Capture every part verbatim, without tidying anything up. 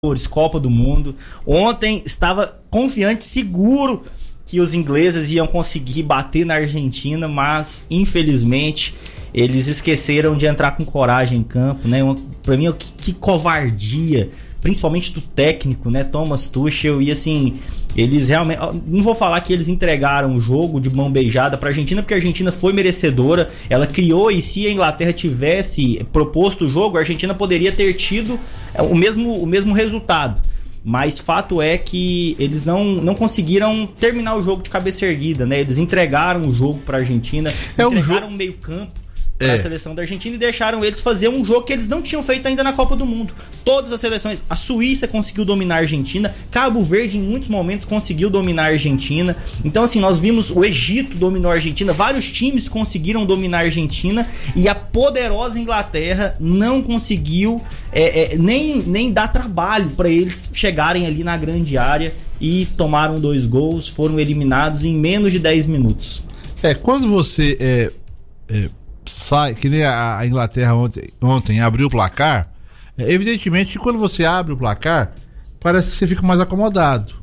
Copa do Mundo. Ontem estava confiante, seguro que os ingleses iam conseguir bater na Argentina, mas infelizmente eles esqueceram de entrar com coragem em campo, né? Uma, pra mim, que, que covardia, principalmente do técnico, né? Thomas Tuchel, e assim, eles realmente... Não vou falar que eles entregaram o jogo de mão beijada pra Argentina, porque a Argentina foi merecedora, ela criou, e se a Inglaterra tivesse proposto o jogo, a Argentina poderia ter tido o mesmo, o mesmo resultado. Mas fato é que eles não, não conseguiram terminar o jogo de cabeça erguida, né? Eles entregaram o jogo pra Argentina, é entregaram um o meio campo para É. a seleção da Argentina e deixaram eles fazer um jogo que eles não tinham feito ainda na Copa do Mundo. Todas as seleções, a Suíça conseguiu dominar a Argentina, Cabo Verde em muitos momentos conseguiu dominar a Argentina. Então assim, nós vimos o Egito dominou a Argentina, vários times conseguiram dominar a Argentina e a poderosa Inglaterra não conseguiu é, é, nem, nem dar trabalho para eles chegarem ali na grande área e tomaram dois gols, foram eliminados em menos de dez minutos. É, quando você é, é, sai, que nem a, a Inglaterra ontem, ontem abriu o placar, é, evidentemente que quando você abre o placar, parece que você fica mais acomodado.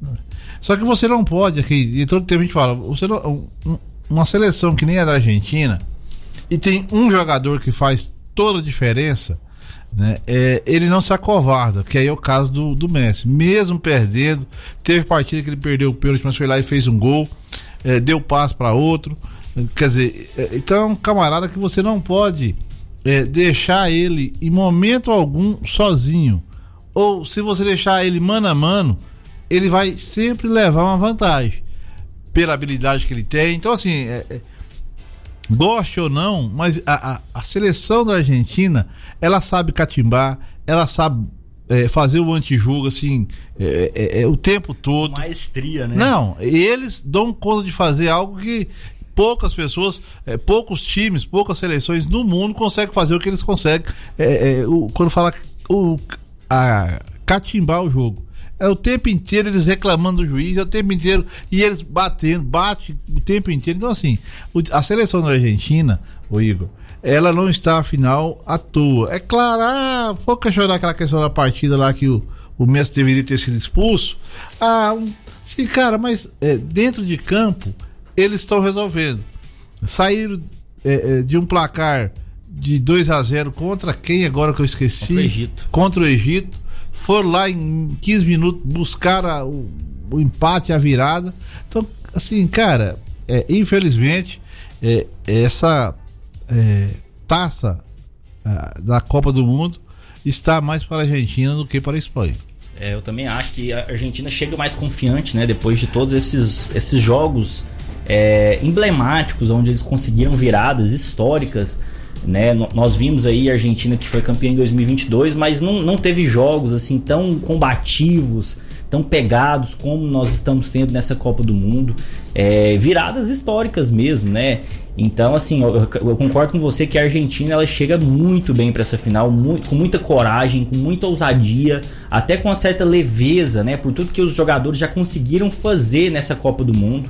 Só que você não pode, aqui, e todo tempo a gente fala, você não, um, uma seleção que nem a da Argentina, e tem um jogador que faz toda a diferença, né, é, ele não se acovarda, que aí é o caso do, do Messi. Mesmo perdendo, teve partida que ele perdeu o pênalti, mas foi lá e fez um gol, é, deu passe para outro. Quer dizer, então é um camarada que você não pode é, deixar ele em momento algum sozinho. Ou se você deixar ele mano a mano, ele vai sempre levar uma vantagem pela habilidade que ele tem. Então assim, é, é, goste ou não, mas a, a, a seleção da Argentina, ela sabe catimbar, ela sabe é, fazer o antijogo assim, é, é, é, o tempo todo. Maestria, né? Não, eles dão conta de fazer algo que poucas pessoas, é, poucos times, poucas seleções no mundo conseguem fazer o que eles conseguem é, é, o, quando fala o, a, catimbar o jogo. É o tempo inteiro eles reclamando do juiz, é o tempo inteiro, e eles batendo, bate o tempo inteiro. Então assim, o, a seleção da Argentina, o Igor, ela não está afinal à toa. É claro, ah, vou questionar aquela questão da partida lá que o, o Messi deveria ter sido expulso. Ah, um, sim, cara, mas é, dentro de campo eles estão resolvendo. Saíram é, é, de um placar de dois a zero contra quem agora que eu esqueci? Contra o Egito. Contra o Egito. Foram lá em quinze minutos buscar a, o, o empate, a virada. Então, assim, cara, é, infelizmente, é, essa é, taça a, da Copa do Mundo está mais para a Argentina do que para a Espanha. É, eu também acho que a Argentina chega mais confiante, né? Depois de todos esses, esses jogos É, emblemáticos, onde eles conseguiram viradas históricas, né? Nós vimos aí a Argentina que foi campeã em dois mil e vinte e dois, mas não, não teve jogos assim tão combativos, tão pegados como nós estamos tendo nessa Copa do Mundo, é, viradas históricas mesmo, né? Então assim, eu, eu concordo com você que a Argentina ela chega muito bem para essa final, muito, com muita coragem, com muita ousadia, até com uma certa leveza, né? Por tudo que os jogadores já conseguiram fazer nessa Copa do Mundo.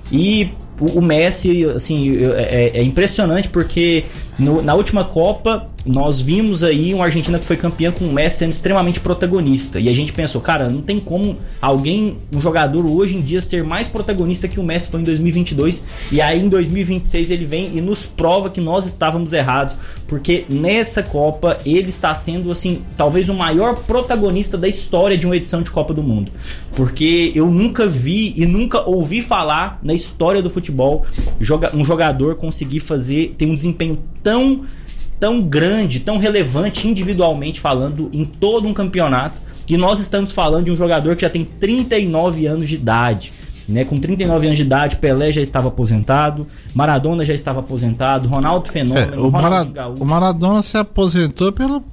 E o Messi, assim, é, é impressionante porque no, na última Copa nós vimos aí uma Argentina que foi campeã com o Messi sendo extremamente protagonista. E a gente pensou, cara, não tem como alguém, um jogador hoje em dia ser mais protagonista que o Messi foi em dois mil e vinte e dois. E aí em dois mil e vinte e seis ele vem e nos prova que nós estávamos errados. Porque nessa Copa ele está sendo, assim, talvez o maior protagonista da história de uma edição de Copa do Mundo. Porque eu nunca vi e nunca ouvi falar na história do futebol um jogador conseguir fazer, ter um desempenho tão... tão grande, tão relevante individualmente falando em todo um campeonato, e nós estamos falando de um jogador que já tem trinta e nove anos de idade, né? Com trinta e nove anos de idade, Pelé já estava aposentado, Maradona já estava aposentado, Ronaldo Fenômeno, é, o, Mara, o Maradona se aposentou pelo,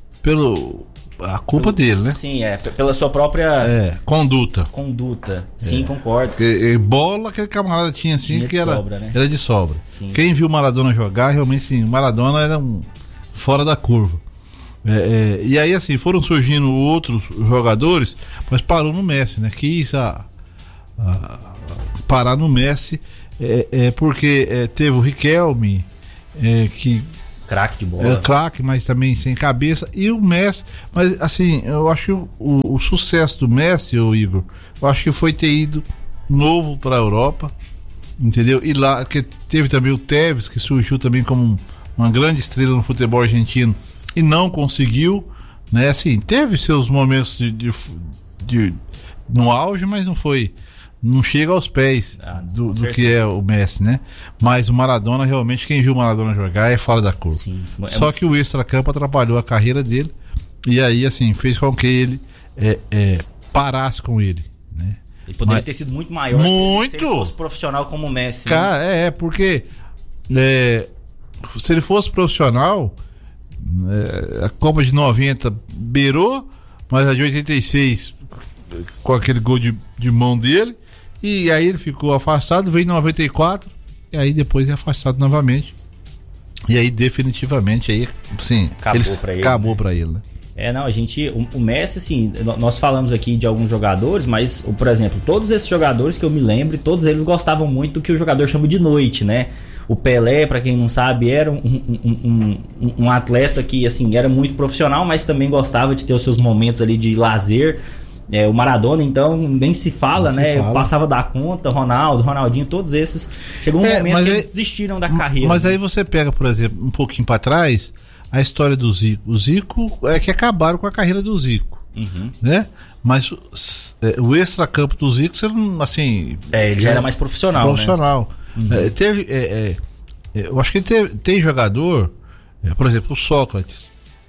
pelo a culpa pelo, dele, né? Sim, é, pela sua própria é, conduta. Conduta, sim, é. Concordo. E, bola que aquele camarada tinha assim, tinha que era, sobra, né? Era de sobra. Sim. Quem viu o Maradona jogar, realmente sim, o Maradona era um fora da curva. É, é, e aí assim, foram surgindo outros jogadores, mas parou no Messi, né? Quis a, a, parar no Messi, é, é, porque é, teve o Riquelme, é, que Craque de bola. É, craque, mas também sem cabeça. E o Messi, mas assim, eu acho que o, o, o sucesso do Messi, o Igor, eu acho que foi ter ido novo para a Europa, entendeu? E lá, que teve também o Tevez, que surgiu também como um, uma grande estrela no futebol argentino e não conseguiu, né? Assim, teve seus momentos de, de, de no auge, mas não foi, não chega aos pés ah, do, do que é o Messi, né? Mas o Maradona, realmente, quem viu o Maradona jogar é fora da curva. Sim. Só que o extracampo atrapalhou a carreira dele e aí, assim, fez com que ele é, é, parasse com ele, né? Ele poderia Mas, ter sido muito maior muito. se ele fosse profissional como o Messi. Cara, né? é, é, porque é, se ele fosse profissional, é, a Copa de noventa beirou, mas a de oitenta e seis com aquele gol de, de mão dele, e aí ele ficou afastado, veio em noventa e quatro, e aí depois é afastado novamente. E aí definitivamente aí, sim, acabou ele, pra ele. Acabou né? pra ele, né? É, não, a gente, o, o Messi, assim, nós falamos aqui de alguns jogadores, mas, por exemplo, todos esses jogadores que eu me lembro, todos eles gostavam muito do que o jogador chama de noite, né? O Pelé, pra quem não sabe, era um, um, um, um atleta que, assim, era muito profissional, mas também gostava de ter os seus momentos ali de lazer. É, o Maradona, então, nem se fala, nem né? Se fala. Passava da conta, Ronaldo, Ronaldinho, todos esses. Chegou um é, momento que aí, eles desistiram da carreira. Mas né? aí você pega, por exemplo, um pouquinho pra trás, a história do Zico. O Zico é que acabaram com a carreira do Zico, uhum. né? Mas é, o extracampo do Zico, você não, assim... É, ele já era mais profissional, Profissional. Né? Uhum. É, teve, é, é, eu acho que teve, tem jogador, é, por exemplo, o Sócrates.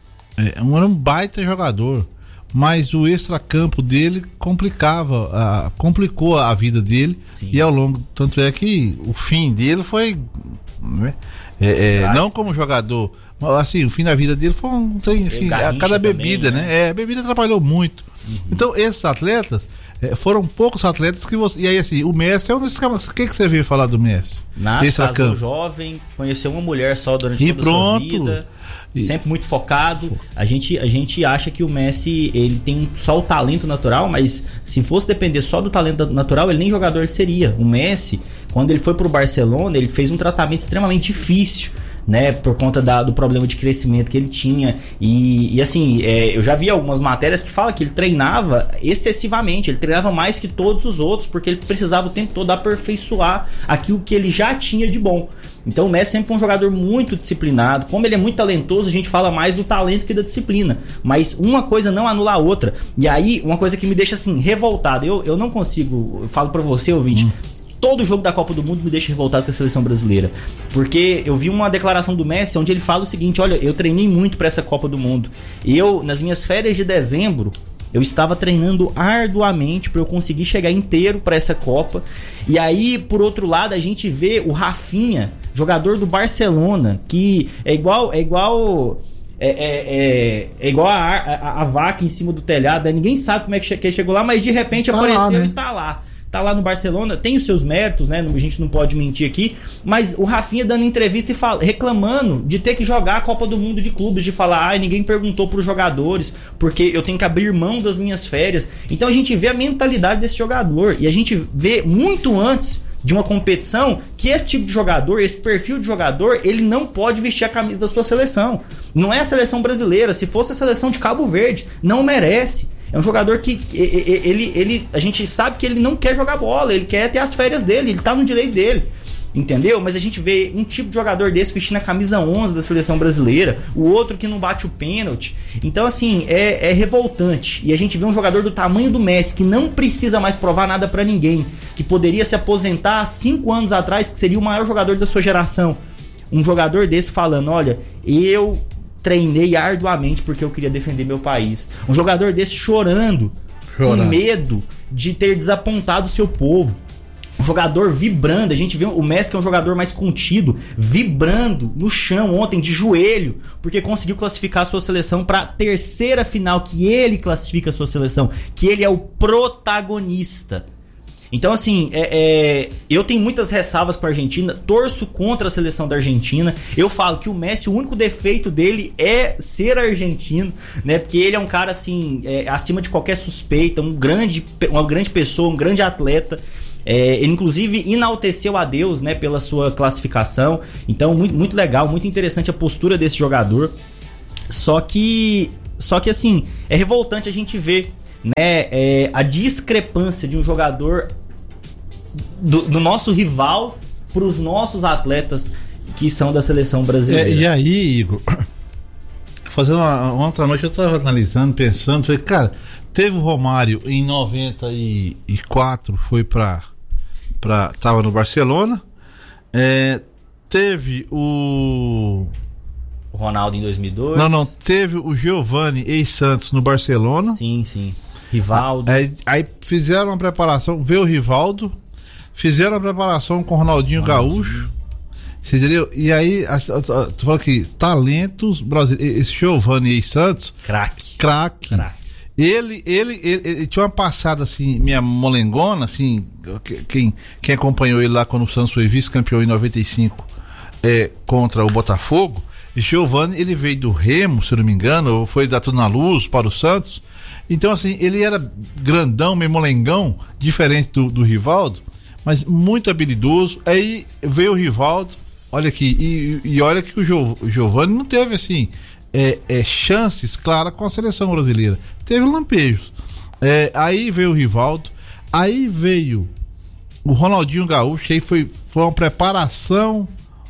É, um, era um baita jogador, mas o extracampo dele complicava, a, complicou a vida dele. Sim. E ao longo, tanto é que o fim dele foi... Né? É, é, não como jogador... Assim, o fim da vida dele foi um trem, assim, a cada bebida, também, né? né? É, a bebida atrapalhou muito. Uhum. Então, esses atletas, é, foram poucos atletas que você. E aí, assim, o Messi é um desses caras. O que, que você veio falar do Messi? Nada, casou jovem, conheceu uma mulher só durante e toda pronto. a sua vida. E... sempre muito focado. A gente, a gente acha que o Messi, ele tem só o talento natural, mas se fosse depender só do talento natural, ele nem jogador seria. O Messi, quando ele foi pro Barcelona, ele fez um tratamento extremamente difícil, né, por conta da, do problema de crescimento que ele tinha. E, e assim, é, eu já vi algumas matérias que falam que ele treinava excessivamente, ele treinava mais que todos os outros, porque ele precisava o tempo todo aperfeiçoar aquilo que ele já tinha de bom. Então o Messi sempre foi um jogador muito disciplinado. Como ele é muito talentoso, a gente fala mais do talento que da disciplina, mas uma coisa não anula a outra. E aí, uma coisa que me deixa assim, revoltado, eu, eu não consigo, eu falo pra você, ouvinte, hum. todo jogo da Copa do Mundo me deixa revoltado com a seleção brasileira, porque eu vi uma declaração do Messi onde ele fala o seguinte: olha, eu treinei muito para essa Copa do Mundo, e eu, nas minhas férias de dezembro, eu estava treinando arduamente para eu conseguir chegar inteiro para essa Copa. E aí, por outro lado, a gente vê o Rafinha, jogador do Barcelona, que é igual é igual É, é, é, é igual a, a, a vaca em cima do telhado, né? Ninguém sabe como é que ele chegou lá, mas de repente tá apareceu lá, né? E tá lá. Tá lá no Barcelona, tem os seus méritos, né? A gente não pode mentir aqui, mas o Rafinha dando entrevista e fala, reclamando de ter que jogar a Copa do Mundo de clubes, de falar, ah, ninguém perguntou pros jogadores, porque eu tenho que abrir mão das minhas férias. Então a gente vê a mentalidade desse jogador, e a gente vê muito antes de uma competição que esse tipo de jogador, esse perfil de jogador, ele não pode vestir a camisa da sua seleção. Não é a seleção brasileira, se fosse a seleção de Cabo Verde, não merece. É um jogador que ele, ele, a gente sabe que ele não quer jogar bola, ele quer ter as férias dele, ele tá no direito dele, entendeu? Mas a gente vê um tipo de jogador desse vestindo a camisa onze da seleção brasileira, o outro que não bate o pênalti. Então, assim, é, é revoltante. E a gente vê um jogador do tamanho do Messi, que não precisa mais provar nada pra ninguém, que poderia se aposentar há cinco anos atrás, que seria o maior jogador da sua geração. Um jogador desse falando, olha, eu treinei arduamente porque eu queria defender meu país. Um jogador desse chorando, chorando, com medo de ter desapontado o seu povo. Um jogador vibrando, a gente vê o Messi, que é um jogador mais contido, vibrando no chão ontem, de joelho, porque conseguiu classificar a sua seleção para a terceira final, que ele classifica a sua seleção, que ele é o protagonista. Então, assim, é, é, eu tenho muitas ressalvas para a Argentina, torço contra a seleção da Argentina. Eu falo que o Messi, o único defeito dele é ser argentino, né? Porque ele é um cara, assim, é, acima de qualquer suspeita, um grande, uma grande pessoa, um grande atleta. É, ele inclusive enalteceu a Deus, né, pela sua classificação. Então muito, muito legal, muito interessante a postura desse jogador. Só que, só que assim, é revoltante a gente ver, né, é, a discrepância de um jogador do, do nosso rival para os nossos atletas que são da seleção brasileira. É, e aí, Igor, fazendo uma, ontem à noite eu estava analisando, pensando, falei, cara, teve o Romário em noventa e quatro, foi para para tava no Barcelona, é, teve o o Ronaldo em dois mil e dois. Não, não, teve o Giovani ex-Santos no Barcelona. Sim, sim. Rivaldo. Aí, aí fizeram uma preparação, veio o Rivaldo, fizeram a preparação com o Ronaldinho, Ronaldinho. Gaúcho. Você entendeu? E aí, tu fala que talentos brasileiros, esse Giovani ex-Santos, craque. Craque. Ele, ele, ele, ele tinha uma passada assim, minha molengona, assim, quem, quem acompanhou ele lá quando o Santos foi vice-campeão em noventa e cinco é, contra o Botafogo. E Giovani, ele veio do Remo, se eu não me engano, ou foi da Tudo na Luz para o Santos. Então, assim, ele era grandão, meio molengão, diferente do, do Rivaldo, mas muito habilidoso. Aí veio o Rivaldo, olha aqui, e, e olha que o, jo, o Giovani não teve, assim, é, é, chances claras com a seleção brasileira. Teve lampejos. É, aí veio o Rivaldo, aí veio o Ronaldinho Gaúcho, aí foi, foi uma preparação,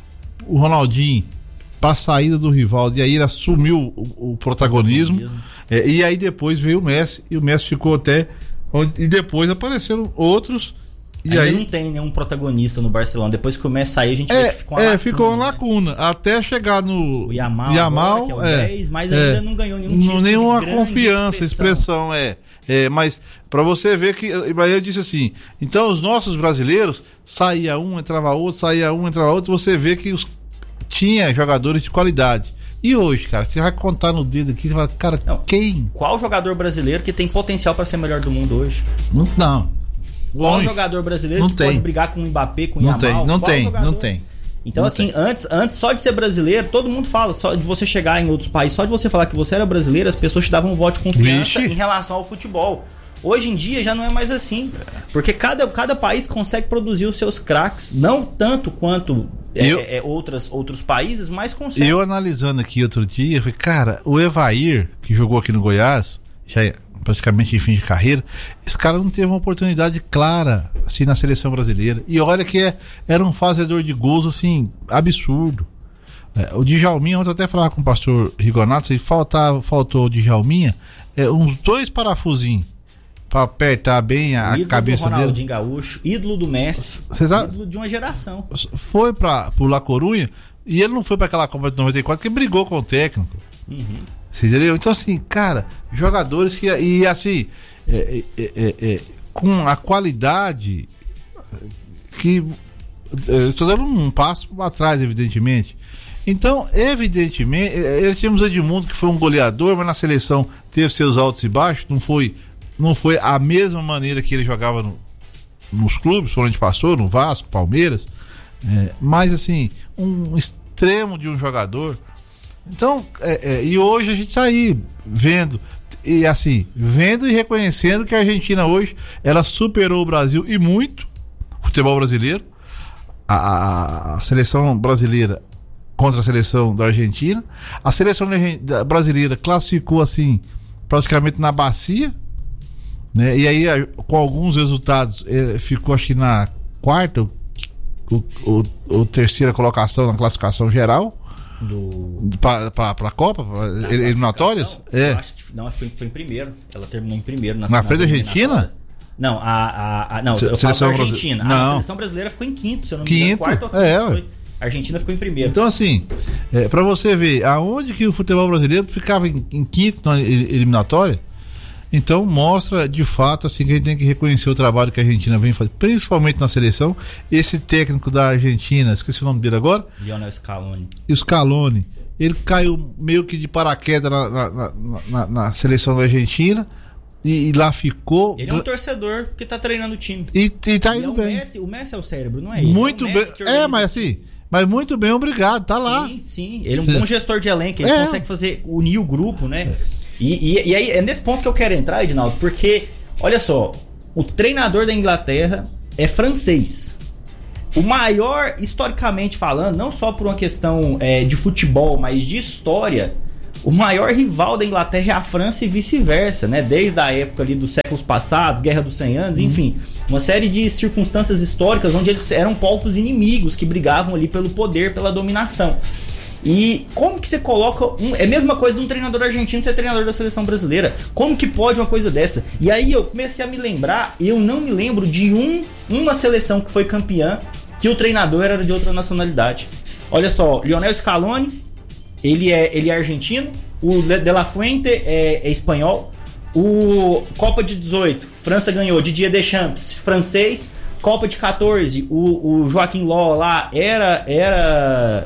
o Ronaldinho para a saída do Rivaldo, e aí ele assumiu o, o protagonismo, é, e aí depois veio o Messi, e o Messi ficou até, e depois apareceram outros, e ainda aí não tem nenhum protagonista no Barcelona. Depois que o Messi saiu, a gente é, vê que ficou uma é, lacuna, ficou uma né? lacuna, até chegar no o Yamal, Yamal agora, que é o é, dez, mas é, ainda não ganhou nenhum tipo nenhuma de grande confiança, expressão. expressão, é, é mas para você ver que, eu disse assim, então os nossos brasileiros, saía um, entrava outro, saía um, entrava outro, você vê que os tinha jogadores de qualidade. E hoje, cara, você vai contar no dedo aqui, você vai, cara, não, quem? Qual jogador brasileiro que tem potencial para ser melhor do mundo hoje? Não, não. Qual Longe. jogador brasileiro não que tem. pode brigar com o Mbappé, com o não Yamal? Tem, não Qual tem, jogador? não tem. Então, não assim, tem. antes, antes, só de ser brasileiro, todo mundo fala, só de você chegar em outros países, só de você falar que você era brasileiro, as pessoas te davam um voto de confiança Vixe. em relação ao futebol. Hoje em dia já não é mais assim, porque cada, cada país consegue produzir os seus craques, não tanto quanto é, eu, é, outras, outros países, mas consegue. Eu analisando aqui outro dia, falei, cara, o Evair, que jogou aqui no Goiás, já é praticamente em fim de carreira, esse cara não teve uma oportunidade clara assim na seleção brasileira. E olha que é, era um fazedor de gols assim, absurdo. É, o Djalminha, ontem eu até falava com o pastor Rigonato, e faltava, faltou o Djalminha, é, uns dois parafusinhos pra apertar bem a, a cabeça dele. Ídolo do Ronaldinho Gaúcho, ídolo do Messi, tá... ídolo de uma geração. Foi pra, pro La Corunha e ele não foi pra aquela Copa de noventa e quatro que brigou com o técnico. Uhum. Você entendeu? Então assim, cara, jogadores que, e assim, é, é, é, é, com a qualidade que, eu tô dando um passo pra trás, evidentemente. Então, evidentemente, nós tínhamos o Edmundo, que foi um goleador, mas na seleção teve seus altos e baixos, não foi não foi a mesma maneira que ele jogava no, nos clubes, por onde passou, no Vasco, Palmeiras, é, mas assim, um extremo de um jogador. Então, é, é, e hoje a gente tá aí vendo, e assim, vendo e reconhecendo que a Argentina hoje, ela superou o Brasil e muito, o futebol brasileiro, a, a, a seleção brasileira contra a seleção da Argentina, a seleção brasileira classificou assim, praticamente na bacia, né? E aí, com alguns resultados, ele ficou acho que na quarta ou, ou, ou terceira colocação na classificação geral do para a Copa, pra, eliminatórias. É. Eu acho que não, foi, foi em primeiro. Ela terminou em primeiro na, na frente da Argentina? Não, a, a, a não, Se, eu falo da Argentina. Brasile... A seleção brasileira ficou em quinto, se eu não me quinto, engano, quarto ou quinto. É, foi. A Argentina ficou em primeiro. Então, assim, é, para você ver aonde que o futebol brasileiro ficava em, em quinto na eliminatória, então mostra de fato assim que a gente tem que reconhecer o trabalho que a Argentina vem fazendo, principalmente na seleção. Esse técnico da Argentina, esqueci o nome dele agora, Lionel Scaloni. E o Scaloni, ele caiu meio que de paraquedas na, na, na, na, na seleção da Argentina e, e lá ficou. Ele é um torcedor que tá treinando o time. E, e tá indo e é o bem. Messi, o Messi é o cérebro, não é ele? Muito é bem. É, mas assim, mas muito bem, obrigado, tá lá. Sim, sim. Ele é um bom gestor de elenco, ele é. consegue fazer, unir o grupo, né? E, e, e aí é nesse ponto que eu quero entrar, Edinaldo, porque, olha só, o treinador da Inglaterra é francês. O maior, historicamente falando, não só por uma questão é, de futebol, mas de história, o maior rival da Inglaterra é a França e vice-versa, né? Desde a época ali dos séculos passados, Guerra dos cem anos, enfim, uma série de circunstâncias históricas onde eles eram povos inimigos que brigavam ali pelo poder, pela dominação. E como que você coloca... Um, é a mesma coisa de um treinador argentino ser treinador da seleção brasileira. Como que pode uma coisa dessa? E aí eu comecei a me lembrar, eu não me lembro de um, uma seleção que foi campeã que o treinador era de outra nacionalidade. Olha só, Lionel Scaloni, ele é, ele é argentino, o De La Fuente é, é espanhol, o Copa de dezoito, França ganhou, Didier Deschamps, francês, Copa de catorze, o, o Joaquim Low lá era... era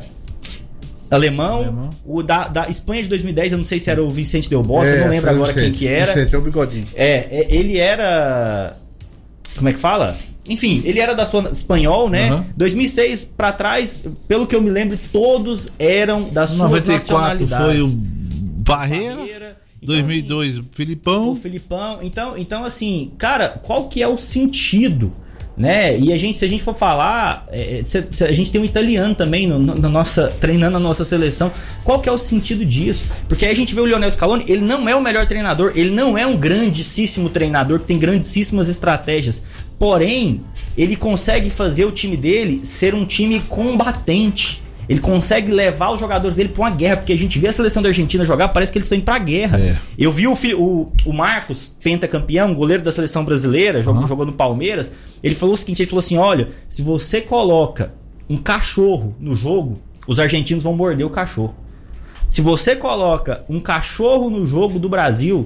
Alemão, Alemão. O da, da Espanha de dois mil e dez, eu não sei se era o Vicente Del Bosque, é, eu não lembro agora quem que era. Vicente, é o bigodinho. É, é, ele era... Como é que fala? Enfim, ele era da sua espanhol, né? Uhum. dois mil e seis pra trás, pelo que eu me lembro, todos eram das suas noventa e quatro nacionalidades. Foi o Barreira, Barreira então, dois mil e dois o Filipão. O Filipão. Então, então, assim, cara, qual que é o sentido... Né? E a gente, se a gente for falar, é, se, se a gente tem um italiano também no, no, na nossa, treinando a nossa seleção. Qual que é o sentido disso? Porque aí a gente vê o Lionel Scaloni, ele não é o melhor treinador, ele não é um grandíssimo treinador que tem grandíssimas estratégias. Porém, ele consegue fazer o time dele ser um time combatente. Ele consegue levar os jogadores dele pra uma guerra, porque a gente vê a seleção da Argentina jogar, parece que eles estão indo pra guerra. É. Eu vi o, o, o Marcos, pentacampeão, goleiro da seleção brasileira, jogou, uhum. jogou no Palmeiras. Ele falou o seguinte, ele falou assim, olha, se você coloca um cachorro no jogo, os argentinos vão morder o cachorro. Se você coloca um cachorro no jogo do Brasil,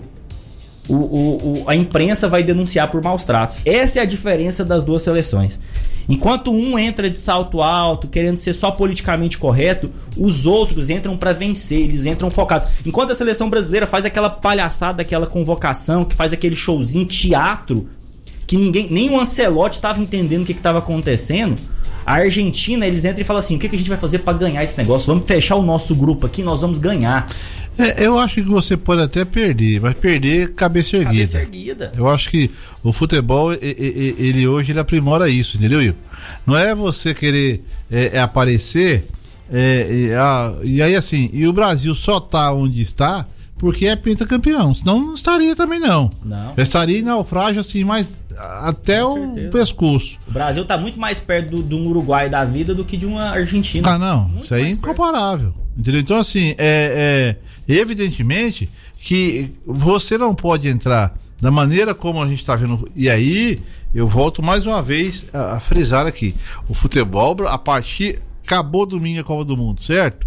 o, o, o, a imprensa vai denunciar por maus tratos. Essa é a diferença das duas seleções. Enquanto um entra de salto alto, querendo ser só politicamente correto, os outros entram pra vencer, eles entram focados. Enquanto a seleção brasileira faz aquela palhaçada, aquela convocação, que faz aquele showzinho, teatro, que ninguém, nem o Ancelotti estava entendendo o que estava acontecendo, a Argentina, eles entram e falam assim, o que, que a gente vai fazer pra ganhar esse negócio? Vamos fechar o nosso grupo aqui, nós vamos ganhar. É, eu acho que você pode até perder, mas perder cabeça erguida. Cabeça erguida. Eu acho que o futebol, ele, ele hoje ele aprimora isso, entendeu, Igor? Não é você querer é, é aparecer é, é, a, e aí assim, e o Brasil só tá onde está porque é pentacampeão, senão não estaria também não. Não. Já estaria em naufrágio assim, mas até Com o certeza. pescoço. O Brasil tá muito mais perto do, do Uruguai da vida do que de uma Argentina. Ah, não, muito isso aí é incomparável. Perto. Entendeu? Então assim, é, é evidentemente que você não pode entrar da maneira como a gente está vendo. E aí eu volto mais uma vez a, a frisar aqui, o futebol, a partir, acabou domingo a Copa do Mundo, certo?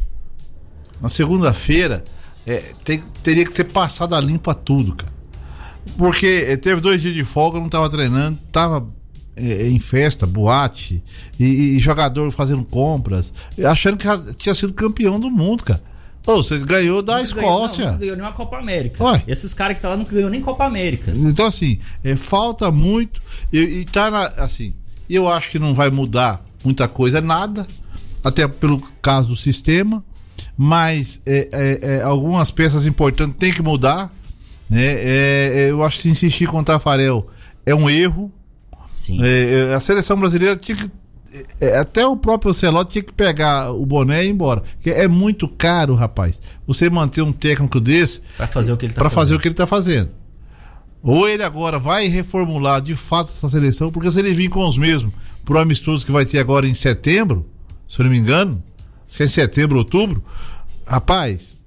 Na segunda-feira é, tem, teria que ser passado a limpa tudo, cara, porque é, teve dois dias de folga, não tava treinando, tava é, em festa, boate e, e jogador fazendo compras, achando que tinha sido campeão do mundo, cara. Pô, você ganhou da não Escócia. Ganhou, não, não ganhou nem uma Copa América. Ué. Esses caras que tá lá não ganhou nem Copa América. Então, assim, é, falta muito. E, e tá na, assim, eu acho que não vai mudar muita coisa, nada. Até pelo caso do sistema. Mas é, é, é, algumas peças importantes tem que mudar. Né? É, eu acho que se insistir com o Tafarel é um erro. Sim. É, a seleção brasileira tinha que. Até o próprio Ancelotti tinha que pegar o boné e ir embora. Porque é muito caro, rapaz, você manter um técnico desse para fazer o que ele tá para fazendo. fazer o que ele tá fazendo. Ou ele agora vai reformular de fato essa seleção, porque se ele vir com os mesmos pro amistoso que vai ter agora em setembro, se eu não me engano, acho que é em setembro, outubro, rapaz,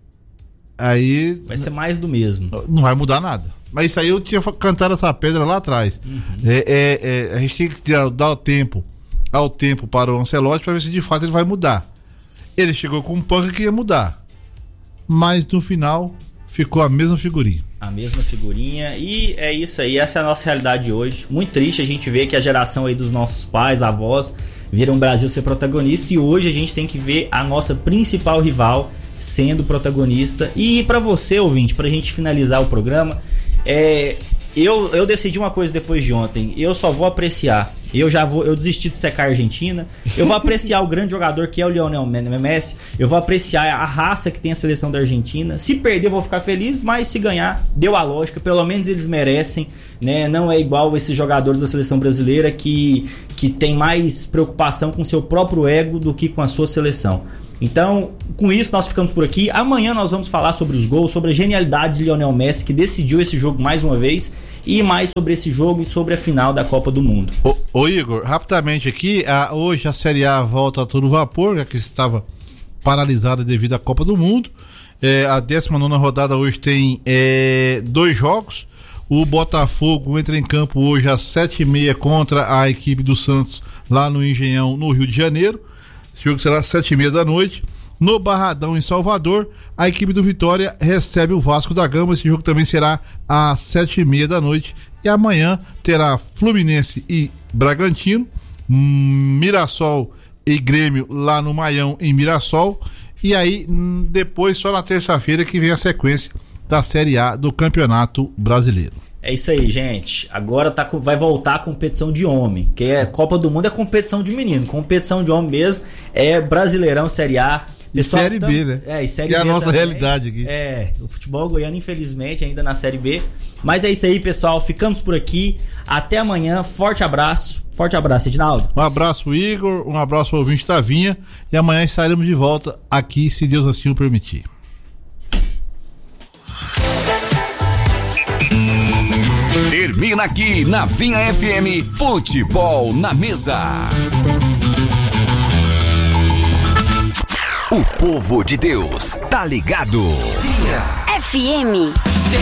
aí vai ser mais do mesmo. Não vai mudar nada. Mas isso aí eu tinha cantado essa pedra lá atrás. Uhum. É, é, é, a gente tem que dar o tempo ao tempo para o Ancelotti para ver se de fato ele vai mudar. Ele chegou com um panca que ia mudar, mas no final ficou a mesma figurinha. A mesma figurinha, e é isso aí, essa é a nossa realidade hoje. Muito triste a gente ver que a geração aí dos nossos pais, avós, viram o Brasil ser protagonista, e hoje a gente tem que ver a nossa principal rival sendo protagonista. E para você, ouvinte, pra gente finalizar o programa, é... Eu, eu decidi uma coisa depois de ontem. Eu só vou apreciar. Eu já vou, eu desisti de secar a Argentina. Eu vou apreciar o grande jogador que é o Lionel Messi. Eu vou apreciar a raça que tem a seleção da Argentina. Se perder eu vou ficar feliz, mas se ganhar, deu a lógica. Pelo menos eles merecem, né? Não é igual esses jogadores da seleção brasileira que, que tem mais preocupação com o seu próprio ego do que com a sua seleção. Então, com isso, nós ficamos por aqui. Amanhã nós vamos falar sobre os gols, sobre a genialidade de Lionel Messi, que decidiu esse jogo mais uma vez, e mais sobre esse jogo e sobre a final da Copa do Mundo. Ô, ô Igor, rapidamente aqui, a, hoje a Série A volta a todo vapor, já que estava paralisada devido à Copa do Mundo. É, a décima nona rodada hoje tem é, dois jogos. O Botafogo entra em campo hoje às sete e meia contra a equipe do Santos, lá no Engenhão, no Rio de Janeiro. Esse jogo será às sete e meia da noite. No Barradão, em Salvador, a equipe do Vitória recebe o Vasco da Gama. Esse jogo também será às sete e meia da noite. E amanhã terá Fluminense e Bragantino, Mirassol e Grêmio lá no Maião, em Mirassol. E aí, depois, só na terça-feira, que vem a sequência da Série A do Campeonato Brasileiro. É isso aí, gente. Agora tá, vai voltar a competição de homem, que é Copa do Mundo, é competição de menino. Competição de homem mesmo é Brasileirão, Série A. E Série tam... B, né? É, e Série que B é a nossa também. realidade aqui. É, o futebol goiano, infelizmente, ainda na Série B. Mas é isso aí, pessoal. Ficamos por aqui. Até amanhã. Forte abraço. Forte abraço, Edinaldo. Um abraço, Igor. Um abraço ao ouvinte Tavinha. E amanhã estaremos de volta aqui, se Deus assim o permitir. Termina aqui na Vinha F M, Futebol na Mesa. O povo de Deus tá ligado. Vinha F M.